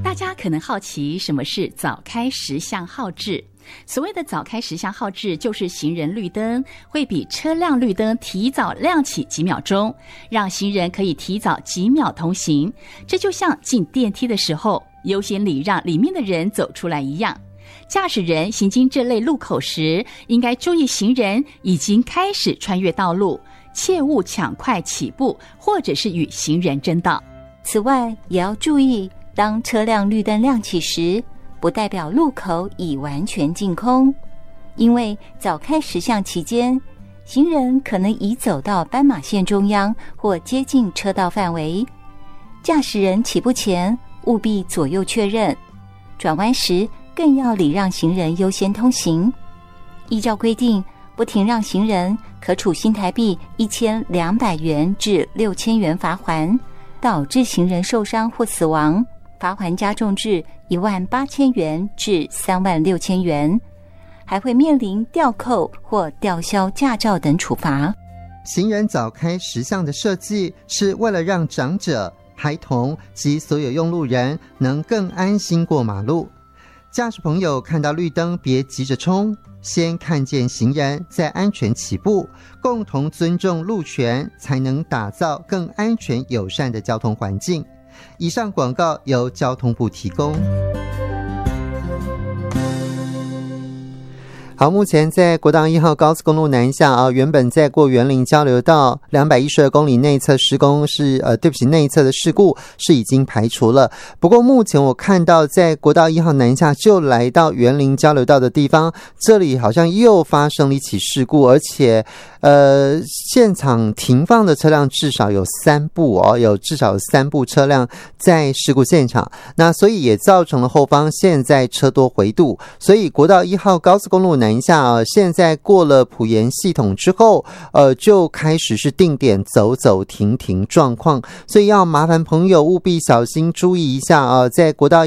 大家可能好奇什么是早开10项号志。所谓的早开10项号志，就是行人绿灯会比车辆绿灯提早亮起几秒钟，让行人可以提早几秒通行。这就像进电梯的时候优先礼让里面的人走出来一样。驾驶人行经这类路口时，应该注意行人已经开始穿越道路，切勿抢快起步或者是与行人争道。 此外，也要注意，当车辆绿灯亮起时，不代表路口已完全净空，因为早开10项期间，行人可能已走到斑马线中央或接近车道范围。驾驶人起步前务必左右确认，转弯时更要礼让行人优先通行。依照规定，不停让行人可处新台币1200元至6000元罚锾，导致行人受伤或死亡，罚锾加重至18000元至36000元，还会面临吊扣或吊销驾照等处罚。 行人早开10项的设计是为了让长者、孩童及所有用路人能更安心过马路。驾驶朋友看到绿灯别急着冲，先看见行人再安全起步，共同尊重路权，才能打造更安全友善的交通环境。以上广告由交通部提供。好，目前在国道1号高速公路南下原本在过员林交流道212公里内侧施工是内侧的事故是已经排除了。不过目前我看到在国道1号南下就来到员林交流道的地方，这里好像又发生了一起事故，而且现场停放的车辆至少有3部有至少有3部车辆在事故现场，那所以也造成了后方现在车多回堵，所以国道1号高速公路南下现在过了埔盐系统之后就开始是定点走走停停状况，所以要麻烦朋友务必小心注意一下在国道